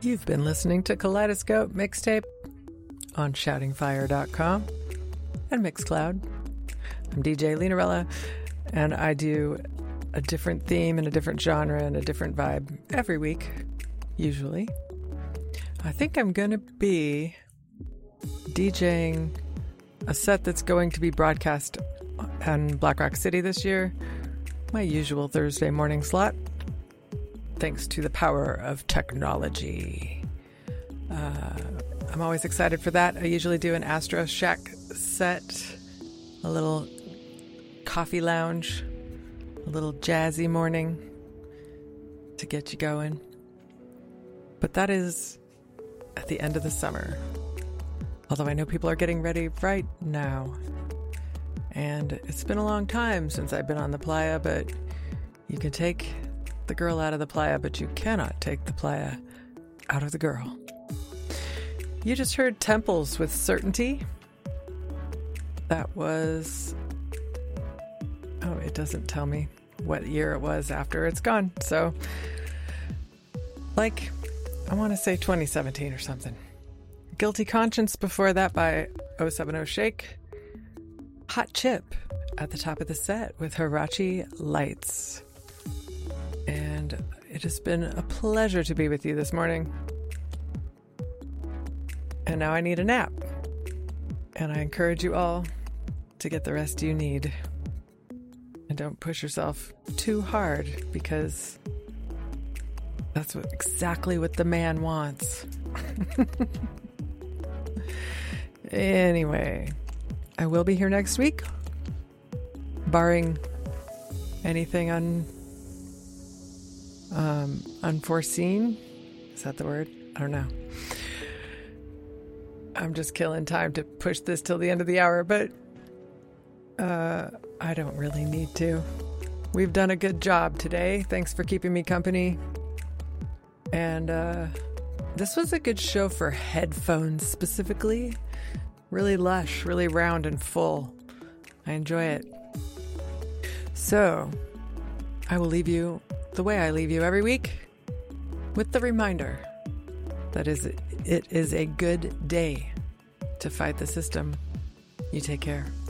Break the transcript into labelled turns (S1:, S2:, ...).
S1: You've been listening to Kaleidoscope Mixtape on shoutingfire.com and Mixcloud. I'm DJ Linarella, and I do a different theme and a different genre and a different vibe every week, usually. I think I'm going to be DJing a set that's going to be broadcast in Black Rock City this year, my usual Thursday morning slot, thanks to the power of technology. I'm always excited for that. I usually do an Astro Shack set, a little coffee lounge, a little jazzy morning to get you going. But that is at the end of the summer. Although I know people are getting ready right now. And it's been a long time since I've been on the playa, but you can take the girl out of the playa, but you cannot take the playa out of the girl. You just heard Temples with Certainty. That was... Oh, it doesn't tell me what year it was after it's gone. So, like, I want to say 2017 or something. Guilty Conscience before that by 070 Shake. Hot Chip at the top of the set with Hirachi Lights. And it has been a pleasure to be with you this morning. And now I need a nap. And I encourage you all to get the rest you need. And don't push yourself too hard, because that's exactly what the man wants. Anyway, I will be here next week, barring anything unforeseen. Is that the word? I don't know. I'm just killing time to push this till the end of the hour, but I don't really need to. We've done a good job today. Thanks for keeping me company. And this was a good show for headphones specifically. Really lush, really round and full. I enjoy it. So, I will leave you the way I leave you every week, with the reminder that it is a good day to fight the system. You take care.